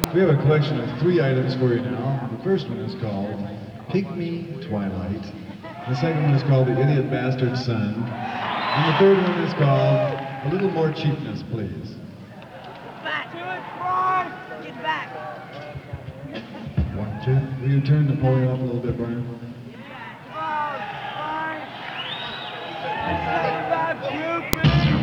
We have a collection of 3 items for you now. The first one is called Pygmy Twilight. The second one is called The Idiot Bastard Son. And the third one is called A Little More Cheapness, Please. Back. Get back. 1, 2. Will you turn the podium up a little bit, Brian? Get back,